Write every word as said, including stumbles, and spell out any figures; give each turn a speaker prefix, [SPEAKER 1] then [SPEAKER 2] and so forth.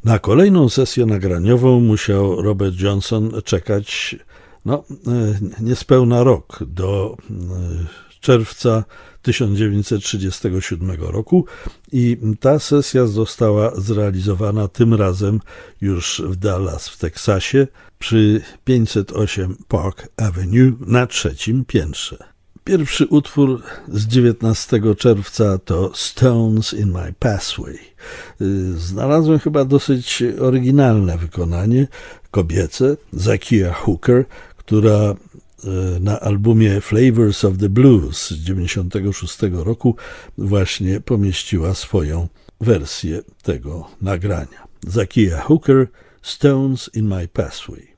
[SPEAKER 1] Na kolejną sesję nagraniową musiał Robert Johnson czekać no, niespełna rok, do czerwca tysiąc dziewięćset trzydziestego siódmego roku i ta sesja została zrealizowana tym razem już w Dallas w Teksasie przy pięćset osiem Park Avenue na trzecim piętrze. Pierwszy utwór z dziewiętnastego czerwca to Stones in My Pathway. Znalazłem chyba dosyć oryginalne wykonanie kobiece Zakiyah Hooker, która na albumie Flavors of the Blues z dziewięćdziesiątego szóstego roku właśnie pomieściła swoją wersję tego nagrania. Zakiyah Hooker, Stones in My Pathway.